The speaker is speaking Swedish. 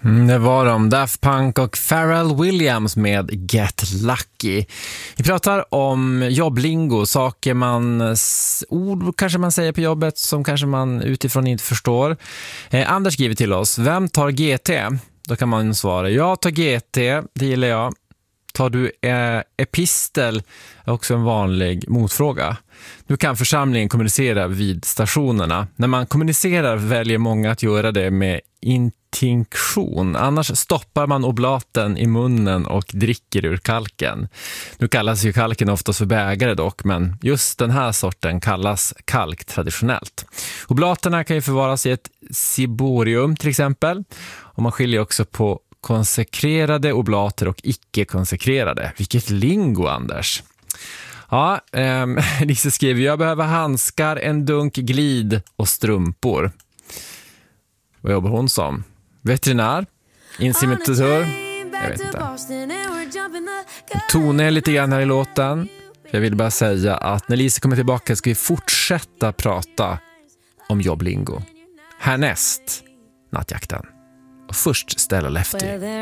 Det var de, Daft Punk och Pharrell Williams med Get Lucky. Vi pratar om jobblingo, ord kanske man säger på jobbet som kanske man utifrån inte förstår. Anders skriver till oss, vem tar GT? Då kan man svara, jag tar GT, det gillar jag. Tar du epistel är också en vanlig motfråga. Nu kan församlingen kommunicera vid stationerna. När man kommunicerar väljer många att göra det med intinktion. Annars stoppar man oblaten i munnen och dricker ur kalken. Nu kallas ju kalken oftast för bägare dock, men just den här sorten kallas kalk traditionellt. Oblaterna kan ju förvaras i ett ciborium till exempel. Och man skiljer också på konsekrerade oblater och icke-konsekrerade. Vilket lingo, Anders! Ja, Lisa skriver, jag behöver handskar, en dunk glid och strumpor. Vad jobbar hon som? Veterinär? Inseminatör? Jag vet inte. Tone är lite grann här i låten. Jag vill bara säga att när Lisa kommer tillbaka ska vi fortsätta prata om jobblingo. Härnäst, nattjakten. Och först Stella Lefty.